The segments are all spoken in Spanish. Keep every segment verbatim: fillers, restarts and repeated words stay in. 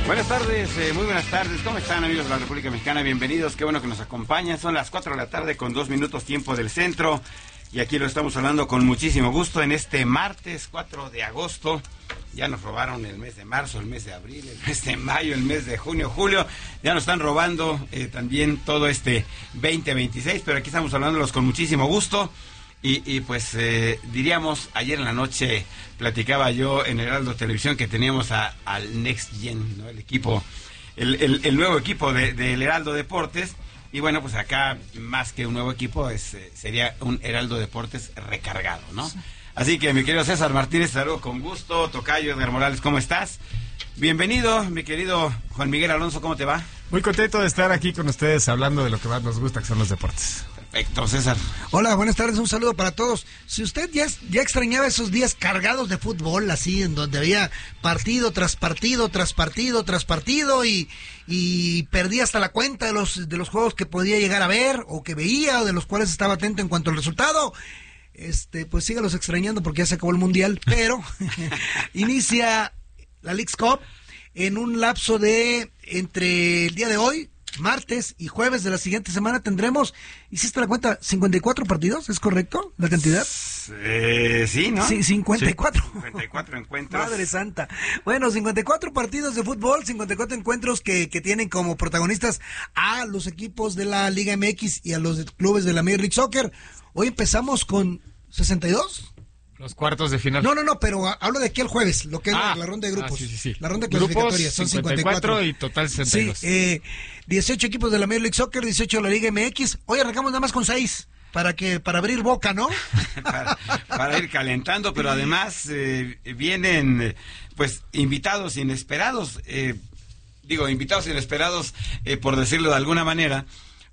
Buenas tardes, eh, muy buenas tardes. ¿Cómo están, amigos de la República Mexicana? Bienvenidos, qué bueno que nos acompañan. Son las cuatro de la tarde con dos minutos tiempo del centro. Y aquí lo estamos hablando con muchísimo gusto en este martes cuatro de agosto. Ya nos robaron el mes de marzo, el mes de abril, el mes de mayo, el mes de junio, julio. Ya nos están robando eh, también todo este veinte veintiséis, pero aquí estamos hablándolos con muchísimo gusto. Y, y pues eh, diríamos, ayer en la noche platicaba yo en Heraldo Televisión que teníamos a, al Next Gen, ¿no? El equipo, el, el, el nuevo equipo de, del Heraldo Deportes. Y bueno, pues acá más que un nuevo equipo es eh, sería un Heraldo Deportes recargado, ¿no? Así que mi querido César Martínez, saludo con gusto. Tocayo, Edgar Morales, ¿cómo estás? Bienvenido, mi querido Juan Miguel Alonso, ¿cómo te va? Muy contento de estar aquí con ustedes hablando de lo que más nos gusta, que son los deportes. Perfecto, César. Hola, buenas tardes, un saludo para todos. Si usted ya, ya extrañaba esos días cargados de fútbol, así, en donde había partido tras partido, tras partido, tras partido, y, y perdía hasta la cuenta de los, de los juegos que podía llegar a ver, o que veía, o de los cuales estaba atento en cuanto al resultado, este, pues sígalos extrañando porque ya se acabó el Mundial, pero inicia la Leagues Cup en un lapso de entre el día de hoy, martes y jueves de la siguiente semana tendremos, ¿hiciste la cuenta? ¿cincuenta y cuatro partidos? ¿Es correcto la cantidad? Eh, sí, ¿no? Sí, cincuenta y cuatro. Sí, cincuenta y cuatro encuentros. Madre santa. Bueno, cincuenta y cuatro partidos de fútbol, cincuenta y cuatro encuentros que, que tienen como protagonistas a los equipos de la Liga M X y a los de clubes de la Major League Soccer. Hoy empezamos con sesenta y dos. Los cuartos de final. No, no, no, pero hablo de aquí al jueves, lo que es ah, la, la ronda de grupos. Ah, sí, sí, sí. La ronda grupos, clasificatoria, son cincuenta y cuatro. Y total sesenta y dos. Sí, eh, dieciocho equipos de la Major League Soccer, dieciocho de la Liga M X. Hoy arrancamos nada más con seis, para que para abrir boca, ¿no? para, para ir calentando, pero además eh, vienen, pues, invitados inesperados. Eh, digo, invitados inesperados, eh, por decirlo de alguna manera,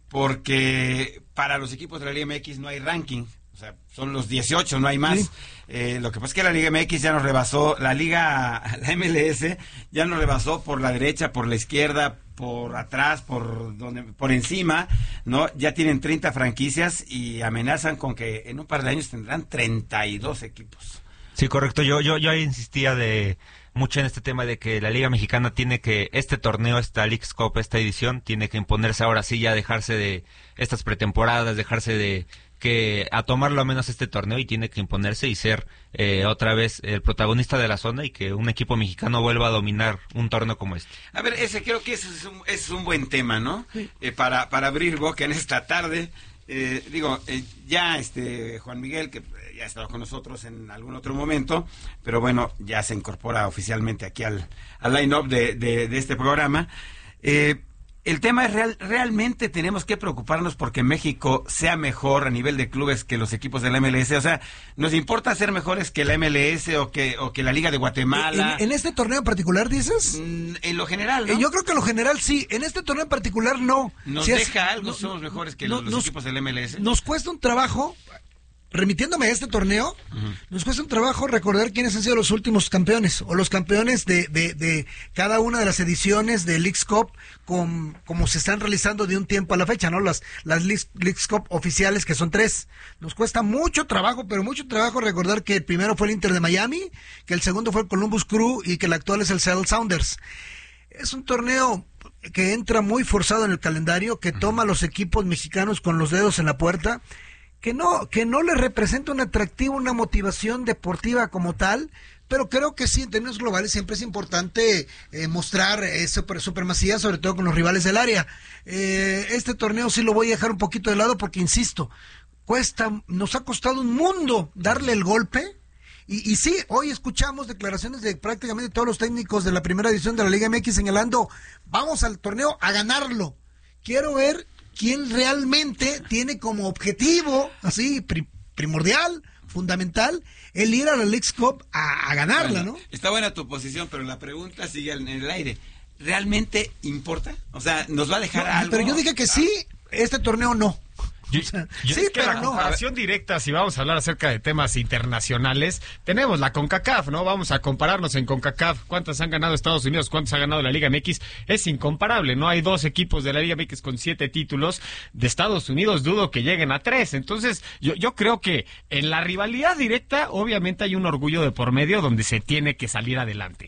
porque para los equipos de la Liga M X no hay ranking. O sea, son los dieciocho, no hay más. Sí. Eh, lo que pasa es que la Liga M X ya nos rebasó, la Liga, la M L S ya nos rebasó por la derecha, por la izquierda, por atrás, por donde, por encima, ¿no? Ya tienen treinta franquicias y amenazan con que en un par de años tendrán treinta y dos equipos. Sí, correcto. Yo, yo, yo insistía de mucho en este tema de que la Liga Mexicana tiene que, este torneo, esta Leagues Cup, esta edición, tiene que imponerse ahora sí, ya dejarse de estas pretemporadas, dejarse de que a tomarlo a menos este torneo y tiene que imponerse y ser eh, otra vez el protagonista de la zona y que un equipo mexicano vuelva a dominar un torneo como este. A ver, ese creo que ese es un, es un buen tema, ¿no? Sí. Eh, para, para abrir boca en esta tarde. Eh, digo, eh, ya este Juan Miguel, que ya ha estado con nosotros en algún otro momento, pero bueno, ya se incorpora oficialmente aquí al, al line-up de, de, de este programa. Eh, El tema es real, realmente tenemos que preocuparnos porque México sea mejor a nivel de clubes que los equipos de la M L S. O sea, ¿nos importa ser mejores que la M L S o que o que la Liga de Guatemala? ¿En, en este torneo en particular dices? Mm, en lo general, ¿no? Eh, yo creo que en lo general sí. En este torneo en particular no. ¿Nos si deja es, algo? No, ¿Somos mejores que no, los nos, equipos de la M L S? Nos cuesta un trabajo... Remitiéndome a este torneo, uh-huh. nos cuesta un trabajo recordar quiénes han sido los últimos campeones, o los campeones de, de, de cada una de las ediciones de Leagues Cup, con, como se están realizando de un tiempo a la fecha, ¿no? Las, las Leagues, Leagues Cup oficiales, que son tres. Nos cuesta mucho trabajo, pero mucho trabajo recordar que el primero fue el Inter de Miami, que el segundo fue el Columbus Crew, y que el actual es el Seattle Sounders. Es un torneo que entra muy forzado en el calendario, que toma a los equipos mexicanos con los dedos en la puerta, que no que no le representa un atractivo, una motivación deportiva como tal, pero creo que sí, en términos globales siempre es importante eh, mostrar eh, super, supremacía, sobre todo con los rivales del área. Eh, este torneo sí lo voy a dejar un poquito de lado porque, insisto, cuesta, nos ha costado un mundo darle el golpe, y, y sí, hoy escuchamos declaraciones de prácticamente todos los técnicos de la primera edición de la Liga M X señalando, vamos al torneo a ganarlo. Quiero ver quién realmente tiene como objetivo, así, pri- primordial, fundamental, el ir a la Leagues Cup a, a ganarla, bueno, ¿no? Está buena tu posición, pero la pregunta sigue en el aire. ¿Realmente importa? O sea, ¿nos va a dejar no, algo? Pero yo dije que sí, este torneo no. Yo, o sea, yo, sí, es que pero la no. comparación directa, si vamos a hablar acerca de temas internacionales, tenemos la CONCACAF, ¿no? Vamos a compararnos en CONCACAF. ¿Cuántas han ganado Estados Unidos? ¿Cuántas ha ganado la Liga M X? Es incomparable, ¿no? Hay dos equipos de la Liga M X con siete títulos. De Estados Unidos dudo que lleguen a tres. Entonces, yo, yo creo que en la rivalidad directa, obviamente hay un orgullo de por medio donde se tiene que salir adelante.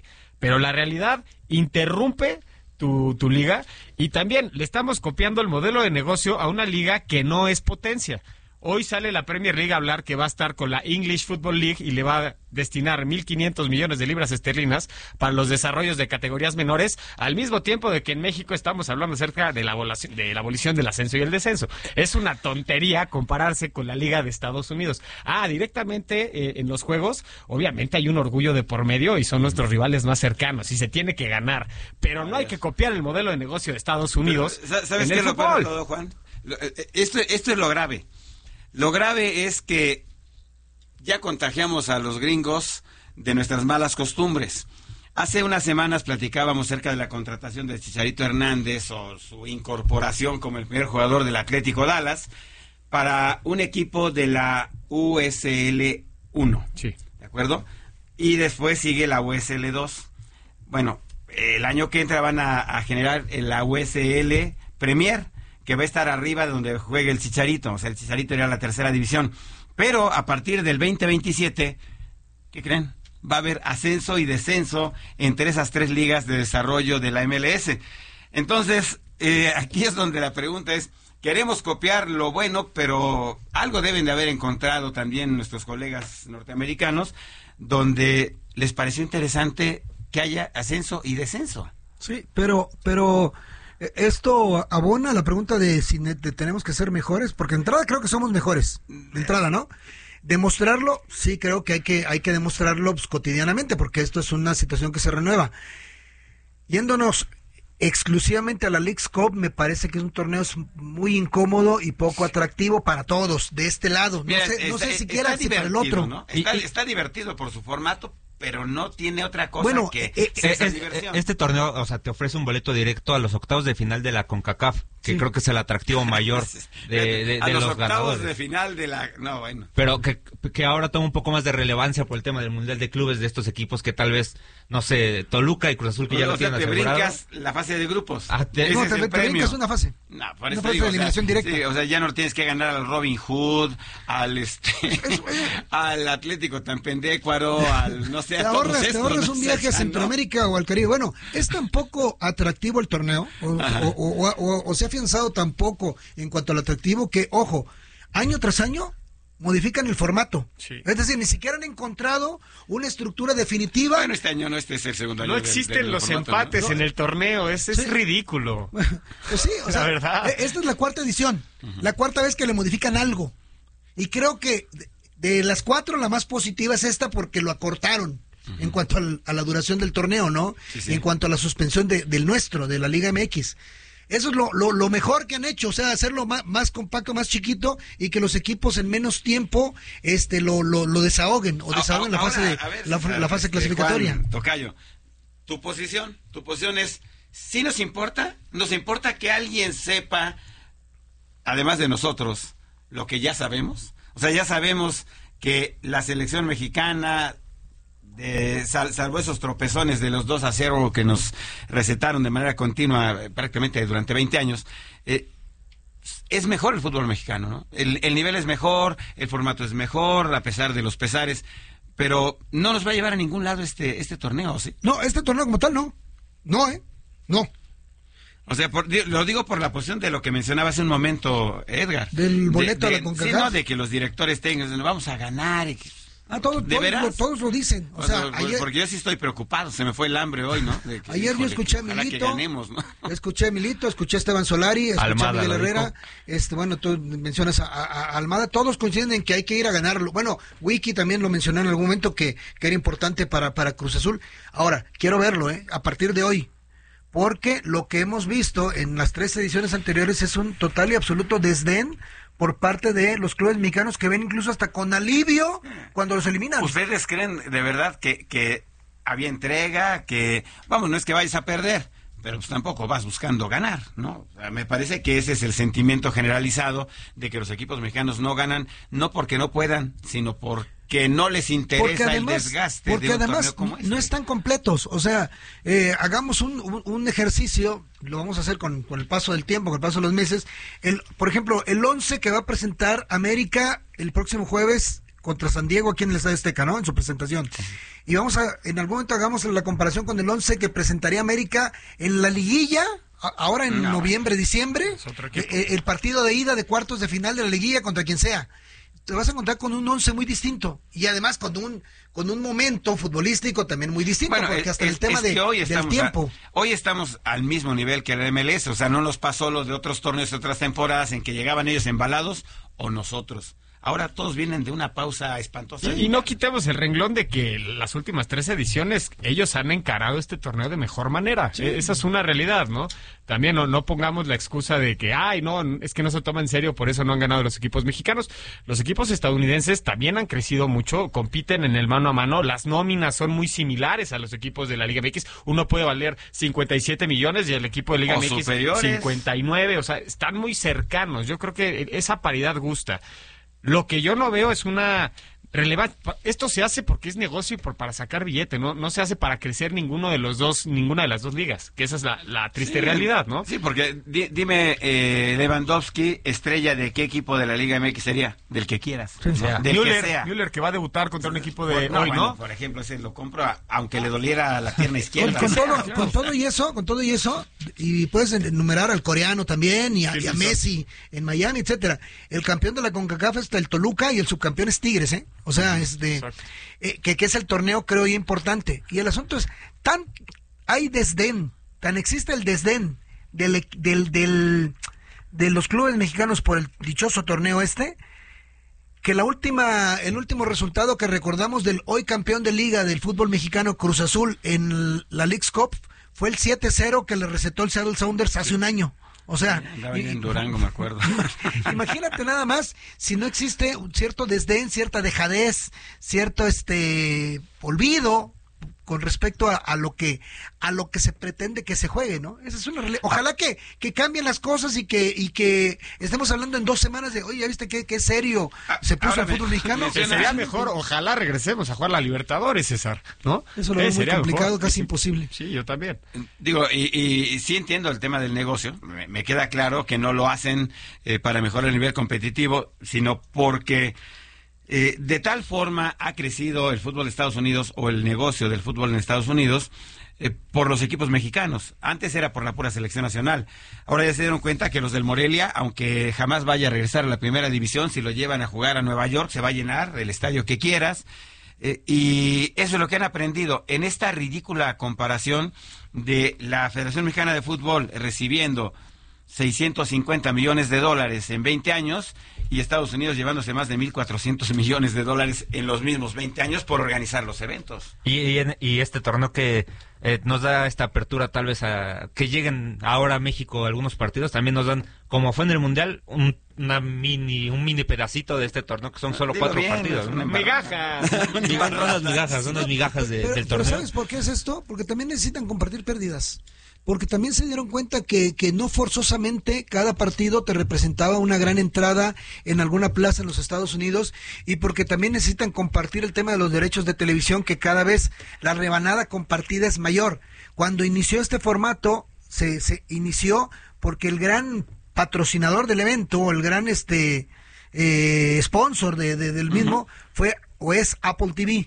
pero la realidad interrumpe tu, tu liga, y también le estamos copiando el modelo de negocio a una liga que no es potencia. Hoy sale la Premier League a hablar que va a estar con la English Football League y le va a destinar mil quinientos millones de libras esterlinas para los desarrollos de categorías menores, al mismo tiempo de que en México estamos hablando acerca de la abolición, de la abolición del ascenso y el descenso. Es una tontería compararse con la Liga de Estados Unidos. Ah, directamente eh, en los juegos, obviamente hay un orgullo de por medio y son nuestros rivales más cercanos y se tiene que ganar, pero no hay que copiar el modelo de negocio de Estados Unidos. Pero, ¿sabes qué es lo peor de todo, Juan? Esto, esto es lo grave. Lo grave es que ya contagiamos a los gringos de nuestras malas costumbres. Hace unas semanas platicábamos acerca de la contratación de Chicharito Hernández o su incorporación como el primer jugador del Atlético Dallas para un equipo de la U S L uno. Sí. ¿De acuerdo? Y después sigue la U S L dos. Bueno, el año que entra van a, a generar la U S L Premier, que va a estar arriba de donde juegue el Chicharito. O sea, el Chicharito era la tercera división. Pero a partir del veinte veintisiete, ¿qué creen? Va a haber ascenso y descenso entre esas tres ligas de desarrollo de la M L S. Entonces, eh, aquí es donde la pregunta es, queremos copiar lo bueno, pero algo deben de haber encontrado también nuestros colegas norteamericanos, donde les pareció interesante que haya ascenso y descenso. Sí, pero... pero... ¿esto abona la pregunta de si ne- de tenemos que ser mejores? Porque de entrada creo que somos mejores, de entrada, ¿no? Demostrarlo, sí creo que hay que hay que demostrarlo pues, cotidianamente, porque esto es una situación que se renueva. Yéndonos exclusivamente a la Leagues Cup, me parece que es un torneo muy incómodo y poco atractivo para todos, de este lado. No Mira, sé, está, no sé siquiera está si para el otro. ¿no? Está, está divertido por su formato, pero no tiene otra cosa bueno, que eh, esa es, diversión. Este torneo, o sea, te ofrece un boleto directo a los octavos de final de la CONCACAF, que sí. creo que es el atractivo mayor de, de, de a los, los octavos ganadores. de final de la... No, bueno. Pero que, que ahora toma un poco más de relevancia por el tema del Mundial de Clubes de estos equipos que tal vez, no sé, Toluca y Cruz Azul que O ya sea, lo tienen te asegurado. brincas la fase de grupos. Ah, te- Ese No, es te, el te premio. brincas una fase. No, por Una eso fase digo, de eliminación o sea, directa. sí, o sea, ya no tienes que ganar al Robin Hood, al este, al Atlético Tampendecuaro, al no sé, Te a todos ahorras, te estos, ahorras ¿no? un viaje a ¿no? Centroamérica o al Caribe. Bueno, es tan poco atractivo el torneo, o, o, o, o, o se ha afianzado tan poco en cuanto al atractivo que, ojo, año tras año modifican el formato. Sí. Es decir, ni siquiera han encontrado una estructura definitiva. Bueno, este año no, este es el segundo año. No del- existen del los formato, empates ¿no? en el torneo, es, es Sí. ridículo. Pues sí, o La sea, verdad. eh, esta es la cuarta edición, la cuarta vez que le modifican algo. Y creo que de, de las cuatro, la más positiva es esta porque lo acortaron en cuanto al- a la duración del torneo, ¿no? Sí, sí. En cuanto a la suspensión de- del nuestro, de la Liga M X. Eso es lo, lo, lo mejor que han hecho, o sea, hacerlo más, más compacto, más chiquito y que los equipos en menos tiempo este lo, lo, lo desahoguen o desahoguen la Ahora, fase de, a ver, la, a ver, la fase este, clasificatoria. Juan Tocayo, tu posición, tu posición es, ¿sí nos importa? ¿Nos importa que alguien sepa, además de nosotros, lo que ya sabemos? O sea, ya sabemos que la selección mexicana, de, sal, salvo esos tropezones de los dos a cero que nos recetaron de manera continua eh, prácticamente durante veinte años, eh, es mejor el fútbol mexicano, ¿no? El, el nivel es mejor, el formato es mejor, a pesar de los pesares, pero no nos va a llevar a ningún lado este este torneo, ¿sí? No, este torneo como tal no. No, ¿eh? No. O sea, por, lo digo por la posición de lo que mencionaba hace un momento Edgar. Del boleto de, a la de, CONCACAF. sí, no, de que los directores tengan, vamos a ganar. Y que, Ah, todos, ¿de todos, veras? lo, todos lo dicen. O, o sea, sea, ayer, porque yo sí estoy preocupado, se me fue el hambre hoy, ¿no? De que, ayer yo híjole, escuché a ojalá que Milito, ganemos, ¿no? escuché a Milito, escuché a Esteban Solari, escuché Almada, a Miguel lo Herrera, dijo. este, bueno, tú mencionas a, a- a Almada, todos coinciden en que hay que ir a ganarlo. Bueno, Wiki también lo mencionó en algún momento que, que era importante para, para Cruz Azul. Ahora, quiero verlo, ¿eh? A partir de hoy. Porque lo que hemos visto en las tres ediciones anteriores es un total y absoluto desdén por parte de los clubes mexicanos que ven incluso hasta con alivio cuando los eliminan. ¿Ustedes creen de verdad que, que había entrega, que, vamos, no es que vayas a perder, pero pues tampoco vas buscando ganar, ¿no? O sea, me parece que ese es el sentimiento generalizado de que los equipos mexicanos no ganan, no porque no puedan, sino porque no les interesa Porque además, el desgaste porque de un además torneo como este. no están completos. O sea, eh, hagamos un, un, un ejercicio, lo vamos a hacer con, con el paso del tiempo, con el paso de los meses. El, por ejemplo, el once que va a presentar América el próximo jueves contra San Diego aquí en el Estadio Azteca, ¿no? En su presentación. Y vamos a, en algún momento hagamos la comparación con el once que presentaría América en la liguilla, a, ahora en no. noviembre, diciembre, eh, el partido de ida de cuartos de final de la liguilla contra quien sea. Te vas a encontrar con un once muy distinto y además con un con un momento futbolístico también muy distinto, bueno, porque es, hasta es, el tema es de, hoy del tiempo. A, hoy estamos al mismo nivel que el M L S, o sea, no nos pasó los de otros torneos de otras temporadas en que llegaban ellos embalados o nosotros. Ahora todos vienen de una pausa espantosa. Y, y no quitemos el renglón de que las últimas tres ediciones ellos han encarado este torneo de mejor manera. Sí. Esa es una realidad, ¿no? También no, no pongamos la excusa de que, ay, no, es que no se toma en serio, por eso no han ganado los equipos mexicanos. Los equipos estadounidenses también han crecido mucho, compiten en el mano a mano. Las nóminas son muy similares a los equipos de la Liga M X. Uno puede valer cincuenta y siete millones y el equipo de Liga o M X superiores. cincuenta y nueve. O sea, están muy cercanos. Yo creo que esa paridad gusta. Lo que yo no veo es una relevancia. Esto se hace porque es negocio y por para sacar billete, no no se hace para crecer ninguno de los dos, ninguna de las dos ligas, que esa es la, la triste sí, realidad, ¿no? Sí, porque di, dime, eh, Lewandowski, estrella de qué equipo de la Liga M X sería, del que quieras, sí, o sea, del Müller, que sea. Müller que va a debutar contra un equipo de no, hoy, bueno, ¿no? Por ejemplo, ese lo compro a, aunque le doliera la pierna izquierda. Con, con, todo, con todo y eso, con todo y eso, y puedes enumerar al coreano también y a, sí, y a Messi en Miami, etcétera. El campeón de la CONCACAF está el Toluca y el subcampeón es Tigres, ¿eh? O sea, es de eh, que, que es el torneo, creo, y importante. Y el asunto es, tan hay desdén, tan existe el desdén del, del, del, de los clubes mexicanos por el dichoso torneo este, que la última, el último resultado que recordamos del hoy campeón de liga del fútbol mexicano Cruz Azul en la Leagues Cup fue el siete cero que le recetó el Seattle Sounders hace un año. O sea, andaba en Durango, me acuerdo. Imagínate nada más si no existe un cierto desdén, cierta dejadez, cierto este olvido con respecto a, a lo que a lo que se pretende que se juegue, ¿no? Esa es una realidad. Ojalá que, que cambien las cosas y que y que estemos hablando en dos semanas de, oye, ¿ya viste qué, qué serio se puso el fútbol mexicano? Que sería mejor, ojalá regresemos a jugar la Libertadores, César, ¿no? Eso lo veo muy complicado, mejor. Casi imposible. Sí, yo también. Digo, y, y sí entiendo el tema del negocio, me, me queda claro que no lo hacen eh, para mejorar el nivel competitivo, sino porque Eh, de tal forma ha crecido el fútbol de Estados Unidos o el negocio del fútbol en Estados Unidos eh, por los equipos mexicanos. Antes era por la pura selección nacional. Ahora ya se dieron cuenta que los del Morelia, aunque jamás vaya a regresar a la primera división, si lo llevan a jugar a Nueva York, se va a llenar el estadio que quieras. Eh, y eso es lo que han aprendido en esta ridícula comparación de la Federación Mexicana de Fútbol recibiendo seiscientos cincuenta millones de dólares en veinte años y Estados Unidos llevándose más de mil cuatrocientos millones de dólares en los mismos veinte años por organizar los eventos. Y, y, en, y este torneo que eh, nos da esta apertura tal vez a que lleguen ahora a México algunos partidos, también nos dan, como fue en el Mundial, un, una mini un mini pedacito de este torneo que son solo Digo cuatro bien, partidos. Una migajas. unas migajas, unas migajas de, pero, del torneo. Pero ¿sabes por qué es esto? Porque también necesitan compartir pérdidas. Porque también se dieron cuenta que, que no forzosamente cada partido te representaba una gran entrada en alguna plaza en los Estados Unidos y porque también necesitan compartir el tema de los derechos de televisión, que cada vez la rebanada compartida es mayor. Cuando inició este formato, se, se inició porque el gran patrocinador del evento, el gran este eh, sponsor de, de, del mismo, uh-huh. fue o es Apple T V.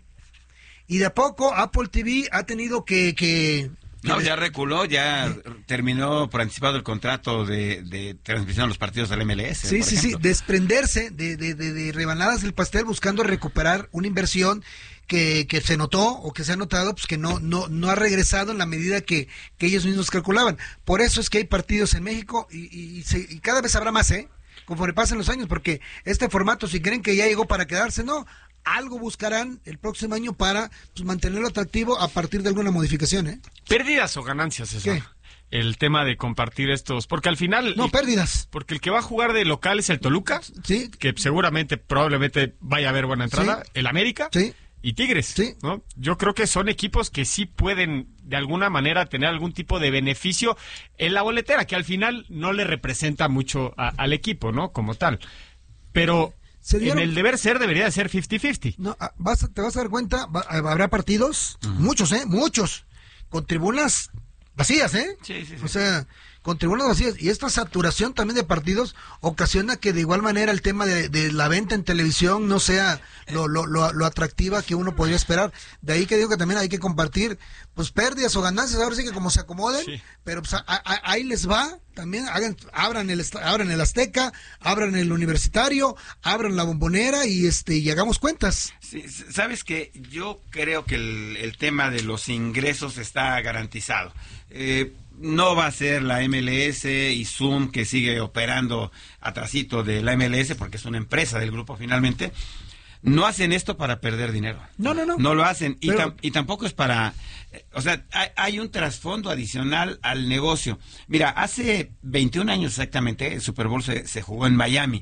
Y de a poco Apple T V ha tenido que... que No, ya reculó, ya terminó por anticipado el contrato de, de transmisión de los partidos del M L S. Sí, por sí, ejemplo. sí, desprenderse de, de, de, de rebanadas del pastel buscando recuperar una inversión que, que se notó o que se ha notado pues que no no no ha regresado en la medida que, que ellos mismos calculaban. Por eso es que hay partidos en México y, y, y, se, y cada vez habrá más, ¿eh? Conforme pasen los años, porque este formato, si creen que ya llegó para quedarse, no. Algo buscarán el próximo año para pues, mantenerlo atractivo a partir de alguna modificación, ¿eh? ¿Pérdidas o ganancias, César? ¿Qué? El tema de compartir estos, porque al final... No, el, pérdidas. Porque el que va a jugar de local es el Toluca, sí, que seguramente, probablemente vaya a haber buena entrada, sí. el América sí. y Tigres, sí. ¿no? Yo creo que son equipos que sí pueden de alguna manera tener algún tipo de beneficio en la boletera, que al final no le representa mucho a, al equipo, ¿no? Como tal. Pero... En el deber ser debería de ser cincuenta cincuenta. No, vas, te vas a dar cuenta, va, habrá partidos, uh-huh. muchos, ¿eh? Muchos, con tribunas vacías, ¿eh? Sí, sí, sí. O sea, con tribunas vacías. Y esta saturación también de partidos ocasiona que de igual manera el tema de, de la venta en televisión no sea lo, lo, lo, lo atractiva que uno podría esperar. De ahí que digo que también hay que compartir pues pérdidas o ganancias, ahora sí que como se acomoden, sí. Pero pues a, a, ahí les va, también hagan, abran el abran el Azteca, abran el Universitario, abran la Bombonera y este y hagamos cuentas. Sí, sabes que yo creo que el, el tema de los ingresos está garantizado. Eh, no va a ser la M L S y Zoom que sigue operando atrasito de la M L S porque es una empresa del grupo finalmente. No hacen esto para perder dinero. No, no, no. No lo hacen. Y, Pero... tam, y tampoco es para... O sea, hay, hay un trasfondo adicional al negocio. Mira, hace veintiún años exactamente, el Super Bowl se, se jugó en Miami.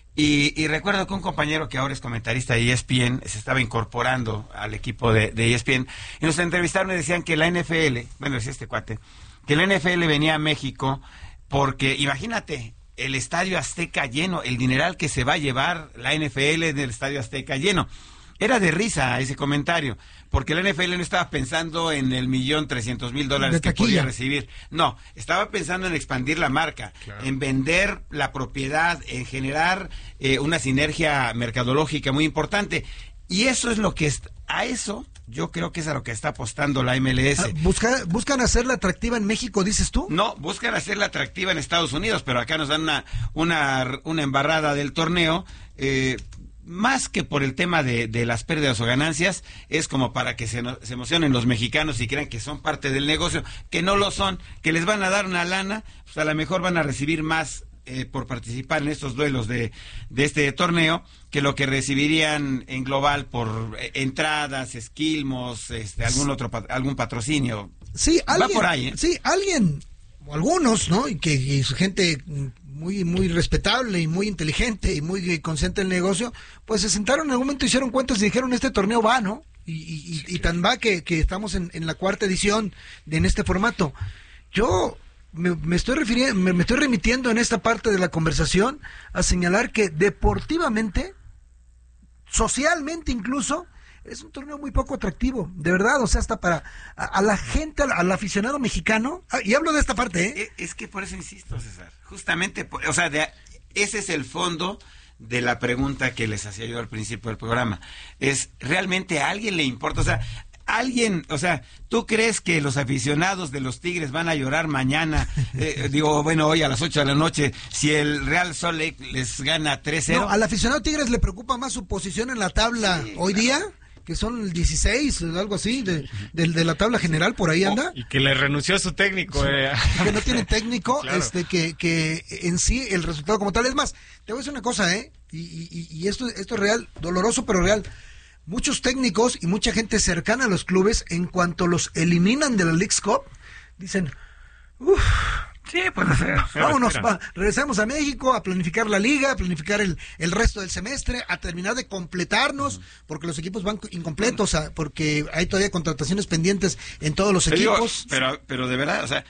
Y, y recuerdo que un compañero que ahora es comentarista de E S P N se estaba incorporando al equipo de, de E S P N. Y nos entrevistaron y decían que la N F L, bueno, decía este cuate, que la N F L venía a México porque, imagínate... el Estadio Azteca lleno, el dineral que se va a llevar la N F L del Estadio Azteca lleno. Era de risa ese comentario, porque la N F L no estaba pensando en el millón trescientos mil dólares que podía recibir. No, estaba pensando en expandir la marca, claro. En vender la propiedad, en generar eh, una sinergia mercadológica muy importante. Y eso es lo que es, a eso yo creo que es a lo que está apostando la M L S. ¿Busca, ¿Buscan hacerla atractiva en México, dices tú? No, buscan hacerla atractiva en Estados Unidos, pero acá nos dan una una, una embarrada del torneo, eh, más que por el tema de, de las pérdidas o ganancias, es como para que se, no, se emocionen los mexicanos y crean que son parte del negocio, que no lo son, que les van a dar una lana, pues a lo mejor van a recibir más Eh, por participar en estos duelos de, de este torneo que lo que recibirían en global por eh, entradas, esquilmos, este, algún otro algún patrocinio. Sí, alguien, va por ahí, ¿eh? Sí, alguien, o algunos, ¿no? Y que y su gente muy muy respetable y muy inteligente y muy consciente del negocio, pues se sentaron en algún momento, hicieron cuentas y dijeron, este torneo va, ¿no? Y, y, y, y tan va que, que estamos en, en la cuarta edición de en este formato. Yo Me, me estoy refiriendo, me, me estoy remitiendo en esta parte de la conversación a señalar que deportivamente, socialmente incluso, es un torneo muy poco atractivo, de verdad, o sea, hasta para a, a la gente, al, al aficionado mexicano, ah, y hablo de esta parte, ¿eh? Es, es que por eso insisto, César, justamente, por, o sea, de, ese es el fondo de la pregunta que les hacía yo al principio del programa, es, ¿realmente a alguien le importa? O sea, alguien, o sea, ¿tú crees que los aficionados de los Tigres van a llorar mañana, eh, digo, bueno, hoy a las ocho de la noche, si el Real Salt Lake les gana tres cero? No, al aficionado Tigres le preocupa más su posición en la tabla sí, hoy claro. día, que son el dieciséis, algo así, de, de, de la tabla general, por ahí anda. Oh, y que le renunció a su técnico. Eh. Que no tiene técnico, claro. este que, que en sí el resultado como tal. Es más, te voy a decir una cosa, ¿eh? Y, y, y esto, esto es real, doloroso pero real. Muchos técnicos y mucha gente cercana a los clubes, en cuanto los eliminan de la Leagues Cup, dicen, uff, sí, puede ser. Vámonos, va, regresamos a México a planificar la liga, a planificar el, el resto del semestre, a terminar de completarnos, porque los equipos van incompletos, a, porque hay todavía contrataciones pendientes en todos los Te equipos. Digo, pero, pero de verdad, o sea,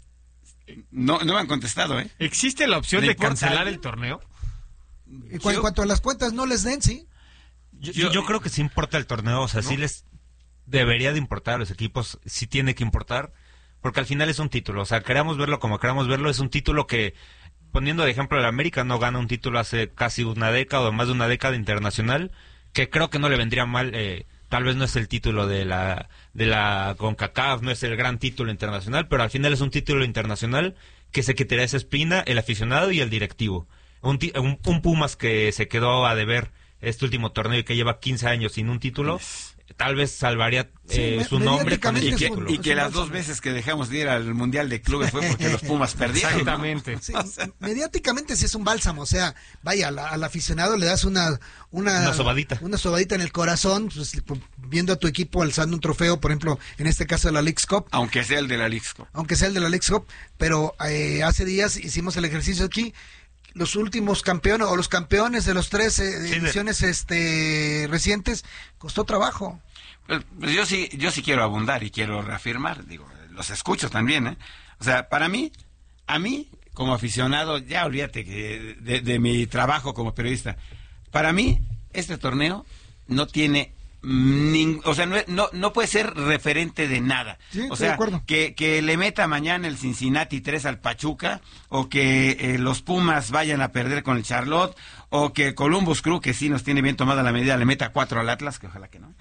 no, no me han contestado, ¿eh? ¿Existe la opción de cancelar el torneo? En, cu en cuanto a las cuentas no les den, sí. Yo, yo, yo creo que sí importa el torneo, o sea, ¿no? Sí les debería de importar a los equipos, sí tiene que importar, porque al final es un título, o sea, queramos verlo como queramos verlo, es un título que, poniendo de ejemplo, el América no gana un título hace casi una década o más de una década internacional, que creo que no le vendría mal, eh, tal vez no es el título de la de la CONCACAF, no es el gran título internacional, pero al final es un título internacional que se quitaría esa espina el aficionado y el directivo, un, un, un Pumas que se quedó a deber este último torneo y que lleva quince años sin un título, tal vez salvaría eh, sí, su nombre con el y que, título. Y que las dos veces que dejamos de ir al Mundial de Clubes fue porque los Pumas perdieron. Exactamente. ¿no? Sí, o sea, mediáticamente sí es un bálsamo, o sea, vaya, al, al aficionado le das una, una... Una sobadita. Una sobadita en el corazón, pues, viendo a tu equipo alzando un trofeo, por ejemplo, en este caso de la Leagues Cup. Aunque sea el de la Leagues Cup. Aunque sea el de la Leagues Cup, pero eh, hace días hicimos el ejercicio aquí. Los últimos campeones o los campeones de los tres eh, sí, ediciones de... este recientes costó trabajo. Pues, pues yo sí yo sí quiero abundar y quiero reafirmar, digo, los escucho también, ¿eh? O sea, para mí, a mí como aficionado, ya olvídate que de, de mi trabajo como periodista, para mí este torneo no tiene Ning, o sea, no, no, no puede ser referente de nada. Sí, o estoy sea, de acuerdo. Que, que le meta mañana el Cincinnati tres al Pachuca, o que eh, los Pumas vayan a perder con el Charlotte, o que Columbus Crew, que sí nos tiene bien tomada la medida, le meta cuatro al Atlas, que ojalá que no.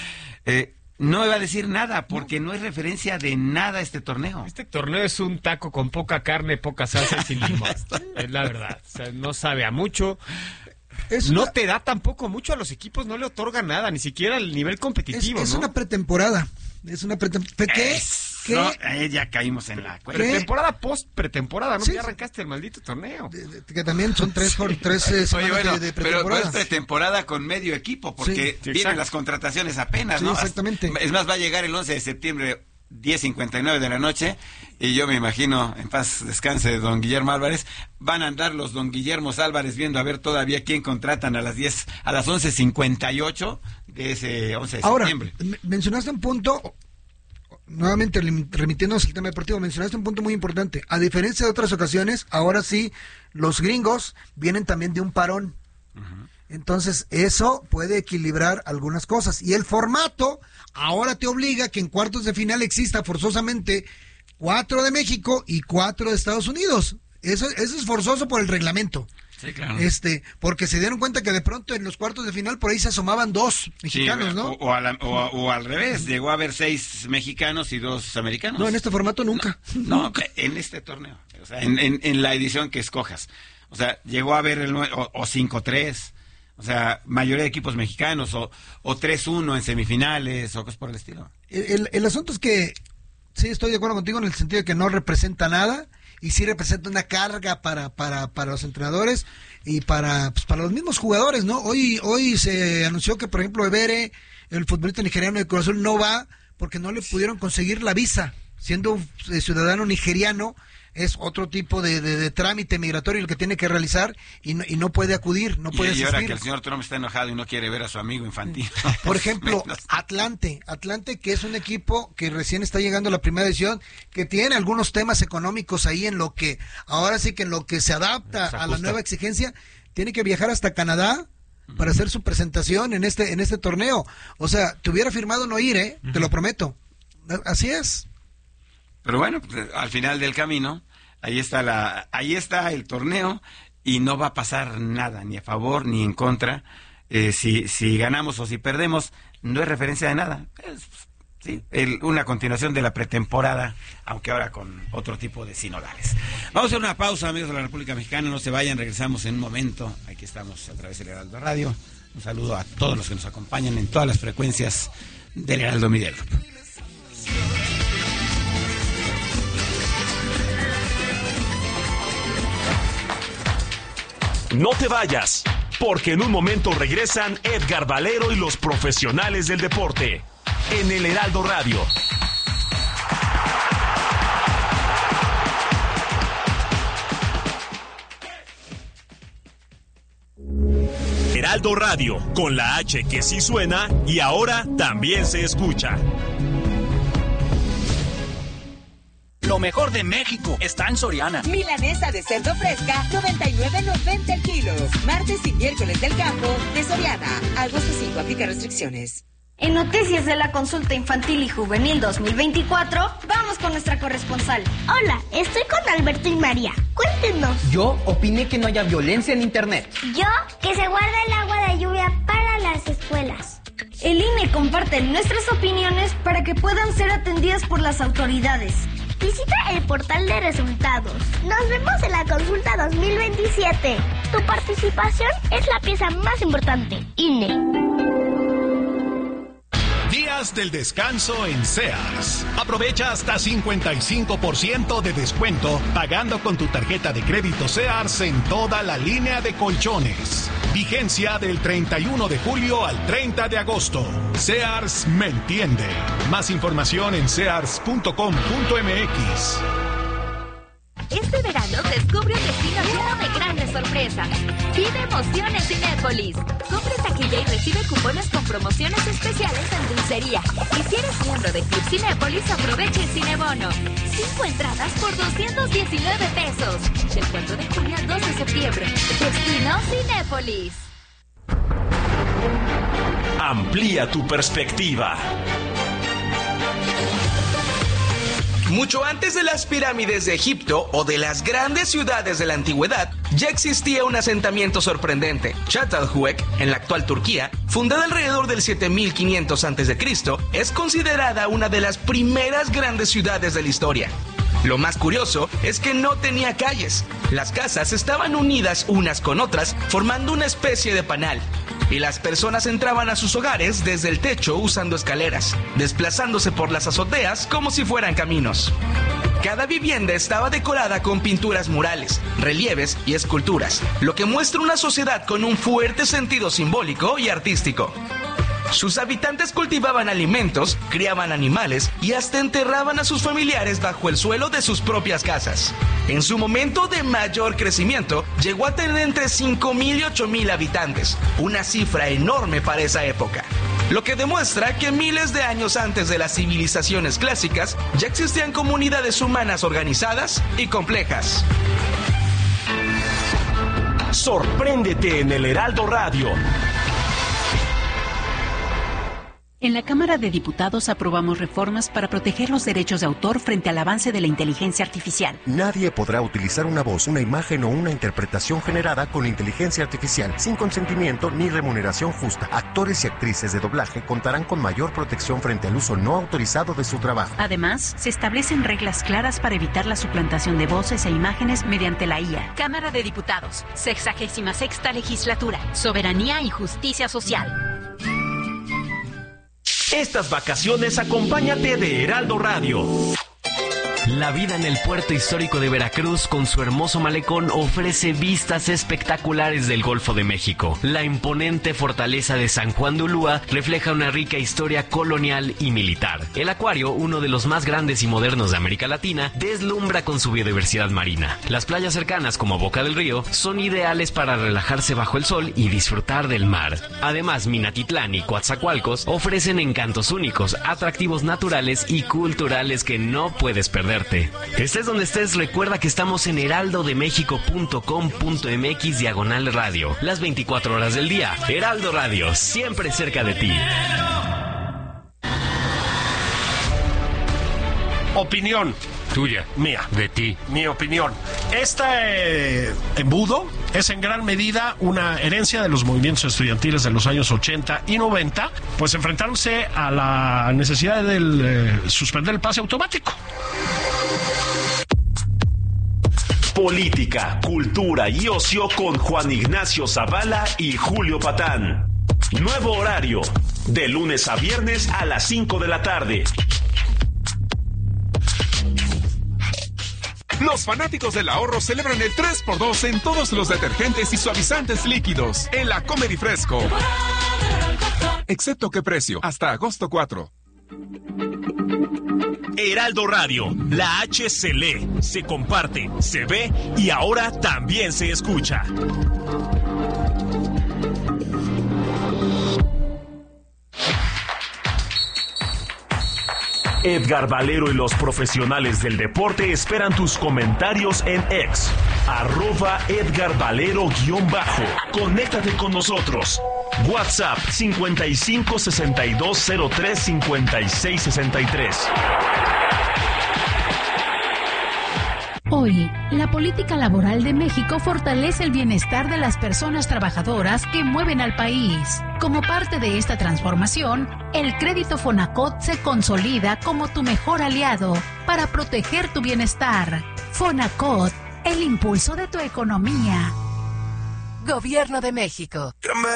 eh, no me va a decir nada, porque no es referencia de nada este torneo. Este torneo es un taco con poca carne, poca salsa y sin limón. Es la verdad. O sea, no sabe a mucho. Es no una... te da tampoco mucho a los equipos, no le otorga nada, ni siquiera el nivel competitivo. Es, es ¿no? una pretemporada. Es una pretemporada. ¿Qué? ¿Qué? No, eh, ya caímos en la cuenta. Pretemporada post pretemporada, ¿no? Sí. Ya arrancaste el maldito torneo. De, de, que también son tres, tres eh, Oye, bueno, de, de pretemporada. Pero, pero es pretemporada con medio equipo, porque sí, vienen las contrataciones apenas, sí, ¿no? Exactamente. Es más, va a llegar el once de septiembre, diez cincuenta y nueve de la noche, y yo me imagino, en paz descanse don Guillermo Álvarez, van a andar los don Guillermos Álvarez viendo a ver todavía quién contratan a las diez, a las once cincuenta y ocho de ese once de Ahora, septiembre. Ahora, mencionaste un punto, nuevamente remitiéndonos al tema deportivo, mencionaste un punto muy importante. A diferencia de otras ocasiones, ahora sí, los gringos vienen también de un parón. Uh-huh. Entonces, eso puede equilibrar algunas cosas. Y el formato ahora te obliga que en cuartos de final exista forzosamente cuatro de México y cuatro de Estados Unidos. Eso, eso es forzoso por el reglamento. Sí, claro. Este, porque se dieron cuenta que de pronto en los cuartos de final por ahí se asomaban dos mexicanos, sí, ¿no? O, o, a la, o, o al revés, llegó a haber seis mexicanos y dos americanos. No, en este formato nunca. No, no en este torneo. O sea, en, en, en la edición que escojas. O sea, llegó a haber el o, o cinco tres. O sea, mayoría de equipos mexicanos, o, o tres uno en semifinales, o cosas por el estilo. El, el, el asunto es que, sí, estoy de acuerdo contigo en el sentido de que no representa nada, y sí representa una carga para, para, para los entrenadores y para, pues, para los mismos jugadores, ¿no? Hoy, hoy se anunció que, por ejemplo, Ebere, el futbolista nigeriano de Cruz Azul, no va porque no le pudieron conseguir la visa, siendo ciudadano nigeriano. Es otro tipo de, de, de trámite migratorio el que tiene que realizar y no, y no puede acudir, no puede y, y asistir. ahora que el señor Trump está enojado y no quiere ver a su amigo infantil. Por ejemplo, Atlante, Atlante que es un equipo que recién está llegando a la primera edición, que tiene algunos temas económicos ahí en lo que, ahora sí que en lo que se adapta se a la nueva exigencia, tiene que viajar hasta Canadá uh-huh. para hacer su presentación en este, en este torneo. O sea, te hubiera firmado no ir, ¿eh? Uh-huh. Te lo prometo. Así es. Pero bueno, pues, al final del camino, ahí está la, ahí está el torneo y no va a pasar nada, ni a favor ni en contra. Eh, si, si ganamos o si perdemos, no es referencia de nada. Es, sí, el, una continuación de la pretemporada, aunque ahora con otro tipo de sinodales. Vamos a hacer una pausa, amigos de la República Mexicana, no se vayan, regresamos en un momento. Aquí estamos a través del Heraldo Radio. Un saludo a todos los que nos acompañan en todas las frecuencias del Heraldo Media Group. No te vayas, porque en un momento regresan Edgar Valero y los profesionales del deporte en el Heraldo Radio. Heraldo Radio, con la H que sí suena y ahora también se escucha. Lo mejor de México está en Soriana. Milanesa de cerdo fresca, noventa y nueve noventa el kilo. Martes y miércoles del campo de Soriana. Agosto cinco, aplica restricciones. En Noticias de la Consulta Infantil y Juvenil dos mil veinticuatro, vamos con nuestra corresponsal. Hola, estoy con Alberto y María. Cuéntenos. Yo opiné que no haya violencia en Internet. Yo, que se guarde el agua de lluvia para las escuelas. El I N E comparte nuestras opiniones para que puedan ser atendidas por las autoridades. Visita el portal de resultados. Nos vemos en la consulta dos mil veintisiete. Tu participación es la pieza más importante. I N E. Días del descanso en Sears. Aprovecha hasta cincuenta y cinco por ciento de descuento pagando con tu tarjeta de crédito Sears en toda la línea de colchones. Vigencia del treinta y uno de julio al treinta de agosto. Sears me entiende. Más información en sears punto com punto m x. Este verano descubre un destino lleno de grandes sorpresas. Vive emociones Cinépolis. Compra taquilla y recibe cupones con promociones especiales en dulcería. Y si eres miembro de Club Cinépolis, aprovecha el Cinebono. Cinco entradas por doscientos diecinueve pesos. Del cuatro de junio al dos de septiembre. Destino Cinépolis. Amplía tu perspectiva. Mucho antes de las pirámides de Egipto o de las grandes ciudades de la antigüedad, ya existía un asentamiento sorprendente. Çatalhöyük, en la actual Turquía, fundada alrededor del siete mil quinientos antes de Cristo, es considerada una de las primeras grandes ciudades de la historia. Lo más curioso es que no tenía calles. Las casas estaban unidas unas con otras, formando una especie de panal. Y las personas entraban a sus hogares desde el techo usando escaleras, desplazándose por las azoteas como si fueran caminos. Cada vivienda estaba decorada con pinturas murales, relieves y esculturas, lo que muestra una sociedad con un fuerte sentido simbólico y artístico. Sus habitantes cultivaban alimentos, criaban animales y hasta enterraban a sus familiares bajo el suelo de sus propias casas. En su momento de mayor crecimiento, llegó a tener entre cinco mil y ocho mil habitantes, una cifra enorme para esa época. Lo que demuestra que miles de años antes de las civilizaciones clásicas, ya existían comunidades humanas organizadas y complejas. Sorpréndete en el Heraldo Radio. En la Cámara de Diputados aprobamos reformas para proteger los derechos de autor frente al avance de la inteligencia artificial. Nadie podrá utilizar una voz, una imagen o una interpretación generada con inteligencia artificial sin consentimiento ni remuneración justa. Actores y actrices de doblaje contarán con mayor protección frente al uso no autorizado de su trabajo. Además, se establecen reglas claras para evitar la suplantación de voces e imágenes mediante la I A. Cámara de Diputados, sexagésima sexta legislatura, soberanía y justicia social. Estas vacaciones acompáñate de Heraldo Radio. La vida en el puerto histórico de Veracruz con su hermoso malecón ofrece vistas espectaculares del Golfo de México. La imponente fortaleza de San Juan de Ulúa refleja una rica historia colonial y militar. El acuario, uno de los más grandes y modernos de América Latina, deslumbra con su biodiversidad marina. Las playas cercanas como Boca del Río son ideales para relajarse bajo el sol y disfrutar del mar. Además, Minatitlán y Coatzacoalcos ofrecen encantos únicos, atractivos naturales y culturales que no puedes perder. Estés donde estés, recuerda que estamos en heraldo de méxico punto com punto m x diagonal radio, las veinticuatro horas del día. Heraldo Radio, siempre cerca de ti. Opinión. Tuya. Mía. De ti. Mi opinión. Este eh, embudo es en gran medida una herencia de los movimientos estudiantiles de los años ochenta y noventa, pues enfrentándose a la necesidad de eh, suspender el pase automático. Política, cultura y ocio con Juan Ignacio Zavala y Julio Patán. Nuevo horario, de lunes a viernes a las cinco de la tarde. Los fanáticos del ahorro celebran el tres por dos en todos los detergentes y suavizantes líquidos en la Comer y Fresco. Excepto qué precio, hasta agosto cuatro. Heraldo Radio, la H se lee, se comparte, se ve y ahora también se escucha. Edgar Valero y los profesionales del deporte esperan tus comentarios en X, arroba Edgar Valero guión bajo. Conéctate con nosotros. WhatsApp cincuenta y cinco sesenta y dos cero tres cincuenta y seis sesenta y tres. Hoy, la política laboral de México fortalece el bienestar de las personas trabajadoras que mueven al país. Como parte de esta transformación, el crédito Fonacot se consolida como tu mejor aliado para proteger tu bienestar. Fonacot, el impulso de tu economía. Gobierno de México.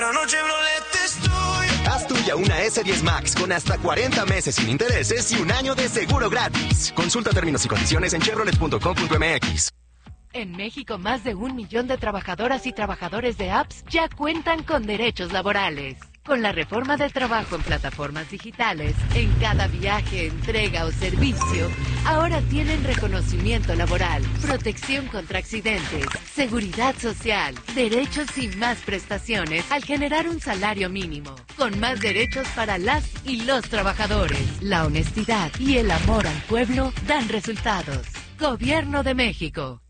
Haz tuya una ese diez Max con hasta cuarenta meses sin intereses y un año de seguro gratis. Consulta términos y condiciones en chevrolet punto com punto m x. En México, más de un millón de trabajadoras y trabajadores de apps ya cuentan con derechos laborales. Con la reforma del trabajo en plataformas digitales, en cada viaje, entrega o servicio, ahora tienen reconocimiento laboral, protección contra accidentes, seguridad social, derechos y más prestaciones al generar un salario mínimo, con más derechos para las y los trabajadores. La honestidad y el amor al pueblo dan resultados. Gobierno de México.